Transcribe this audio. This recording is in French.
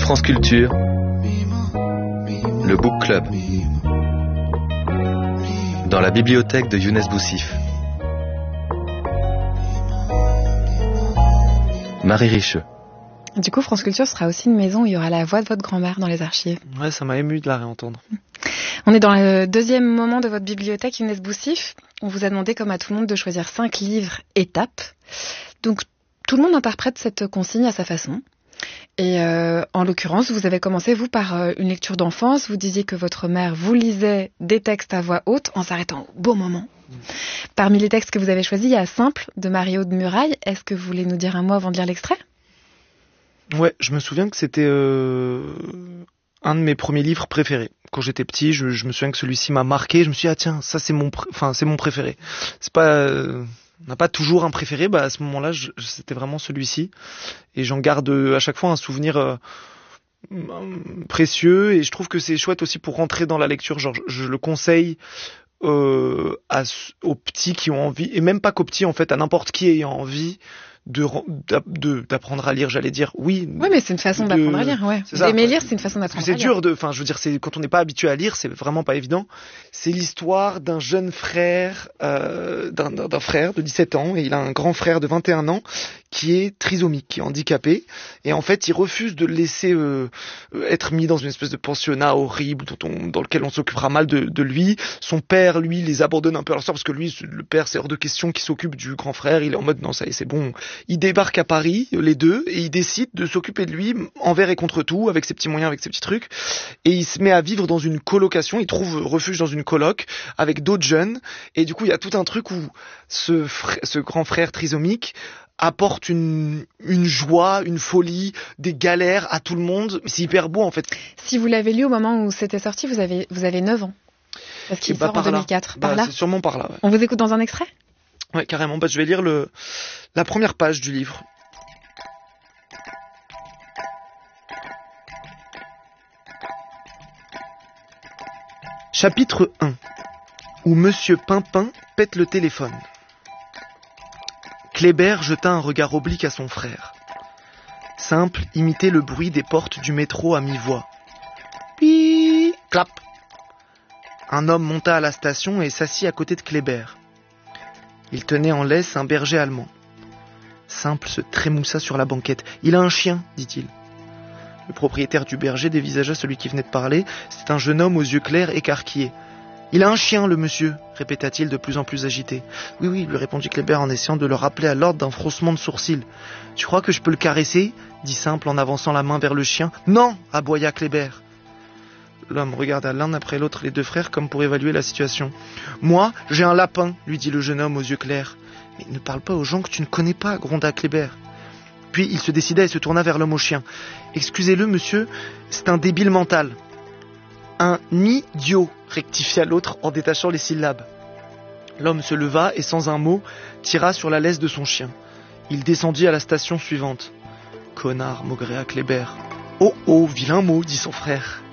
France Culture, le Book Club, dans la bibliothèque de Younes Boussif. Marie Richeux. Du coup, France Culture sera aussi une maison où il y aura la voix de votre grand-mère dans les archives. Ouais, ça m'a ému de la réentendre. On est dans le deuxième moment de votre bibliothèque Younes Boussif. On vous a demandé, comme à tout le monde, de choisir 5 livres étapes. Donc, tout le monde interprète cette consigne à sa façon. Et en l'occurrence, vous avez commencé, vous, par une lecture d'enfance. Vous disiez que votre mère vous lisait des textes à voix haute en s'arrêtant au bon moment. Parmi les textes que vous avez choisis, il y a Simple de Marie-Aude Muraille. Est-ce que vous voulez nous dire un mot avant de lire l'extrait ? Ouais, je me souviens que c'était un de mes premiers livres préférés. Quand j'étais petit, je me souviens que celui-ci m'a marqué. Je me suis dit, ah tiens, ça c'est mon préféré. C'est pas... on n'a pas toujours un préféré, à ce moment-là, c'était vraiment celui-ci. Et j'en garde à chaque fois un souvenir précieux. Et je trouve que c'est chouette aussi pour rentrer dans la lecture. Genre, je le conseille aux petits qui ont envie, et même pas qu'aux petits, en fait, à n'importe qui ayant envie d'apprendre à lire, j'allais dire. Oui, mais c'est une façon d'apprendre à lire, ouais. D'aimer lire, c'est une façon d'apprendre à lire. C'est dur je veux dire, c'est quand on n'est pas habitué à lire, c'est vraiment pas évident. C'est l'histoire d'un jeune frère, d'un frère de 17 ans, et il a un grand frère de 21 ans qui est trisomique, qui est handicapé, et en fait, il refuse de le laisser être mis dans une espèce de pensionnat horrible dans lequel on s'occupera mal de lui. Son père, lui, les abandonne un peu à leur sort, parce que lui, le père, c'est hors de question qu'il s'occupe du grand frère. Il est en mode, non, ça y est, c'est bon. Ils débarquent à Paris, les deux, et ils décident de s'occuper de lui envers et contre tout, avec ses petits moyens, avec ses petits trucs. Et il se met à vivre dans une colocation, il trouve refuge dans une coloc avec d'autres jeunes. Et du coup, il y a tout un truc où ce grand frère trisomique apporte une joie, une folie, des galères à tout le monde. C'est hyper beau, en fait. Si vous l'avez lu au moment où c'était sorti, vous avez 9 ans. Parce qu'il sort en 2004. Par là. C'est sûrement par là, ouais. On vous écoute dans un extrait ? Ouais, carrément. Je vais lire la première page du livre. Chapitre 1. Où Monsieur Pimpin pète le téléphone. Kléber jeta un regard oblique à son frère. Simple imitait le bruit des portes du métro à mi-voix. Puis, clap. Un homme monta à la station et s'assit à côté de Kléber. Il tenait en laisse un berger allemand. Simple se trémoussa sur la banquette. « Il a un chien, dit-il. » Le propriétaire du berger dévisagea celui qui venait de parler. C'était un jeune homme aux yeux clairs écarquillés. « Il a un chien, le monsieur, répéta-t-il de plus en plus agité. « Oui, lui répondit Kléber en essayant de le rappeler à l'ordre d'un froncement de sourcils. « Tu crois que je peux le caresser ?» dit Simple en avançant la main vers le chien. « Non !» aboya Kléber. L'homme regarda l'un après l'autre les deux frères comme pour évaluer la situation. « Moi, j'ai un lapin, lui dit le jeune homme aux yeux clairs. « Mais ne parle pas aux gens que tu ne connais pas, gronda Kléber. Puis il se décida et se tourna vers l'homme au chien. « Excusez-le, monsieur, c'est un débile mental. »« Un idiot » rectifia l'autre en détachant les syllabes. L'homme se leva et sans un mot tira sur la laisse de son chien. Il descendit à la station suivante. « Connard » maugréa Kléber. « Oh, vilain mot » dit son frère.